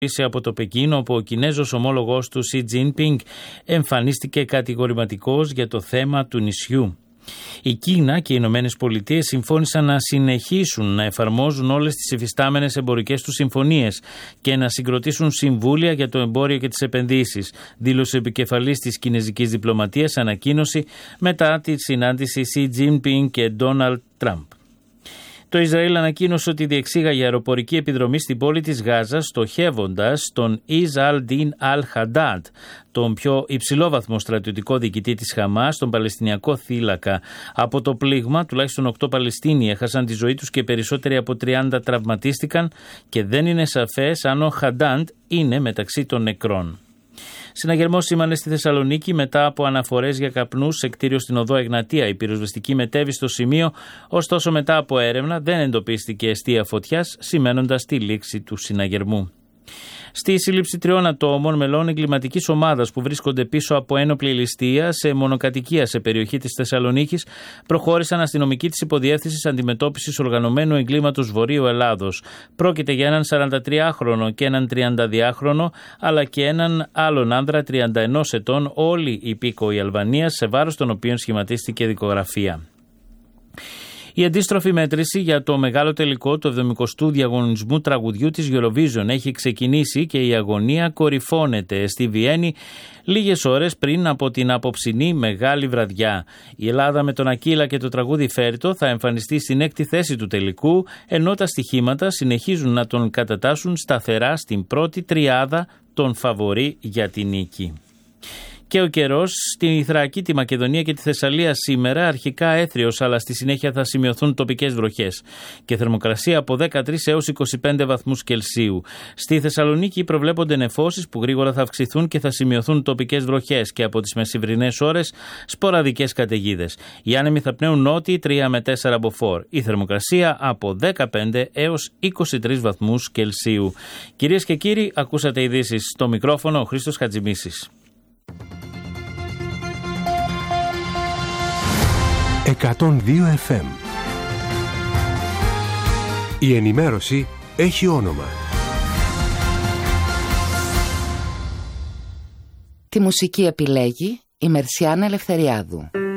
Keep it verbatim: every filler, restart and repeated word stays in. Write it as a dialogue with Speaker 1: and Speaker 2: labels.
Speaker 1: από το Πεκίνο, όπου ο Κινέζος ομόλογος του Σι Τζίνπινγκ εμφανίστηκε κατηγορηματικός για το θέμα του νησιού. Η Κίνα και οι Ηνωμένες Πολιτείες συμφώνησαν να συνεχίσουν να εφαρμόζουν όλες τις υφιστάμενες εμπορικές τους συμφωνίες και να συγκροτήσουν συμβούλια για το εμπόριο και τις επενδύσεις, δήλωσε ο επικεφαλής της κινέζικης διπλωματίας ανακοίνωση μετά τη συνάντηση Σι Τζίνπινγκ και Ντόναλντ Τραμπ. Το Ισραήλ ανακοίνωσε ότι διεξήγαγε αεροπορική επιδρομή στην πόλη της Γάζας, στοχεύοντας τον Ιζ αλ-Ντίν αλ-Χαντάντ, τον πιο υψηλόβαθμο στρατιωτικό διοικητή της Χαμάς, τον Παλαιστινιακό θύλακα. Από το πλήγμα, τουλάχιστον οκτώ Παλαιστίνοι έχασαν τη ζωή τους και περισσότεροι από τριάντα τραυματίστηκαν και δεν είναι σαφές αν ο Χαντάντ είναι μεταξύ των νεκρών. Συναγερμός σήμανε στη Θεσσαλονίκη μετά από αναφορές για καπνούς σε κτίριο στην οδό Εγνατία. Η πυροσβεστική μετέβη στο σημείο, ωστόσο μετά από έρευνα δεν εντοπίστηκε αιστεία φωτιάς, σημαίνοντας τη λήξη του συναγερμού. Στη σύλληψη τριών ατόμων μελών εγκληματικής ομάδας που βρίσκονται πίσω από ένοπλη ληστεία σε μονοκατοικία σε περιοχή της Θεσσαλονίκης προχώρησαν αστυνομικοί της Υποδιεύθυνσης Αντιμετώπισης Οργανωμένου Εγκλήματος Βορείου Ελλάδος. Πρόκειται για έναν σαραντατριάχρονο και έναν τριανταδυάχρονο, αλλά και έναν άλλον άνδρα τριάντα ενός ετών, όλοι υπήκοοι Αλβανίας, σε βάρος των οποίων σχηματίστηκε δικογραφία. Η αντίστροφη μέτρηση για το μεγάλο τελικό του εβδομηκοστού διαγωνισμού τραγουδιού της Eurovision έχει ξεκινήσει και η αγωνία κορυφώνεται στη Βιέννη λίγες ώρες πριν από την απόψινή μεγάλη βραδιά. Η Ελλάδα με τον Ακύλα και το τραγούδι Φέρτο θα εμφανιστεί στην έκτη θέση του τελικού, ενώ τα στοιχήματα συνεχίζουν να τον κατατάσσουν σταθερά στην πρώτη τριάδα των φαβορί για την νίκη. Και ο καιρός στην Θράκη, τη Μακεδονία και τη Θεσσαλία σήμερα αρχικά έθριος, αλλά στη συνέχεια θα σημειωθούν τοπικές βροχές και θερμοκρασία από δεκατρείς έως είκοσι πέντε βαθμούς Κελσίου. Στη Θεσσαλονίκη προβλέπονται νεφώσεις που γρήγορα θα αυξηθούν και θα σημειωθούν τοπικές βροχές και από τις μεσημβρινές ώρες σποραδικές καταιγίδες. Οι άνεμοι θα πνέουν νότιοι τρία με τέσσερα μποφόρ. Η θερμοκρασία από δεκαπέντε έως είκοσι τρεις βαθμούς Κελσίου. Κυρίες και κύριοι, ακούσατε ειδήσεις στο μικρόφωνο ο Χρήστος Χατζημίσης.
Speaker 2: εκατόν δύο εφ εμ. Η ενημέρωση έχει όνομα.
Speaker 3: Τη μουσική επιλέγει η Μερσιάνα Ελευθεριάδου.